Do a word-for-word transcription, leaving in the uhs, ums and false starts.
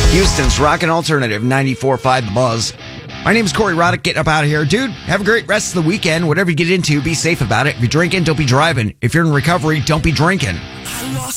Houston's Rockin' Alternative ninety-four point five The Buzz. My name's Corey Roddick, getting up out of here. Dude, have a great rest of the weekend. Whatever you get into, be safe about it. If you're drinking, don't be driving. If you're in recovery, don't be drinking.